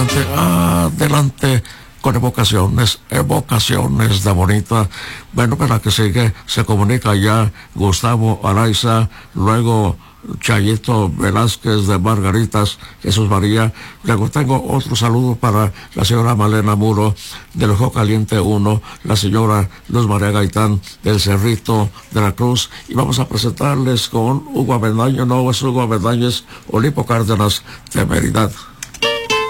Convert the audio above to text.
Adelante con evocaciones de bonita. Bueno, para que sigue, se comunica ya Gustavo Araiza, luego Chayito Velázquez de Margaritas, Jesús María. Luego tengo otro saludo para la señora Malena Muro del Ojo Caliente 1, la señora Luz María Gaitán del Cerrito de la Cruz, y vamos a presentarles con Hugo Avendaño. No es Hugo Avendaño, es Olipo Cárdenas de Mérida.